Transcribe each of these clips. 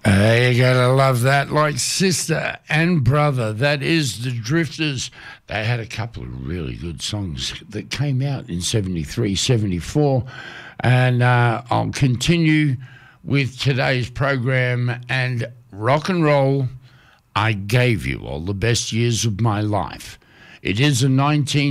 You gotta love that, like sister and brother. That is the Drifters. They had a couple of really good songs that came out in 73, 74. And I'll continue with today's program and rock and roll. I gave you all the best years of my life. It is a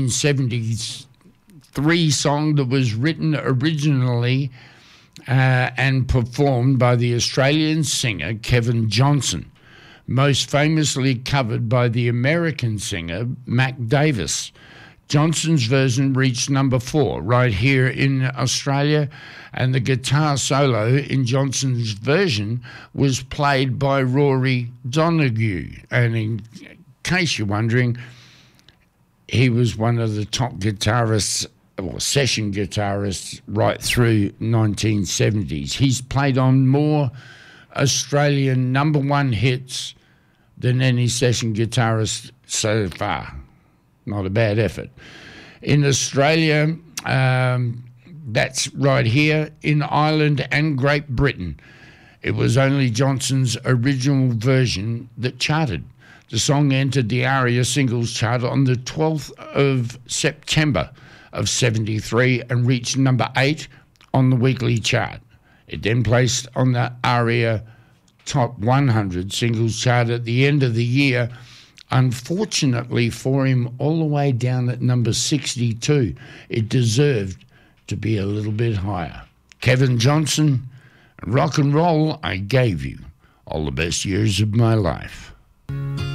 1973 song that was written originally and performed by the Australian singer Kevin Johnson, most famously covered by the American singer Mac Davis. Johnson's version reached number 4 right here in Australia, and the guitar solo in Johnson's version was played by Rory Donoghue. And in case you're wondering, he was one of the top guitarists or session guitarists right through 1970s. He's played on more Australian number 1 hits than any session guitarist so far. Not a bad effort. In Australia, that's right here. In Ireland and Great Britain, it was only Johnson's original version that charted. The song entered the ARIA singles chart on the 12th of September of 73 and reached number 8 on the weekly chart. It then placed on the ARIA Top 100 singles chart at the end of the year, unfortunately for him, all the way down at number 62. It deserved to be a little bit higher. Kevin Johnson, rock and roll, I gave you all the best years of my life.